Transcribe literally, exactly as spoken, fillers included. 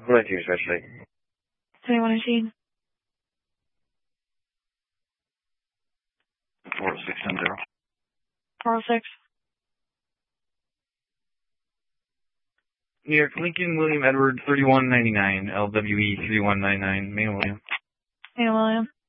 What did I do especially? twenty-one eighteen. four six ten zero. four oh six. New York, Lincoln, William Edward, thirty-one ninety-nine, L W E three one nine nine, Main William. Hey, William.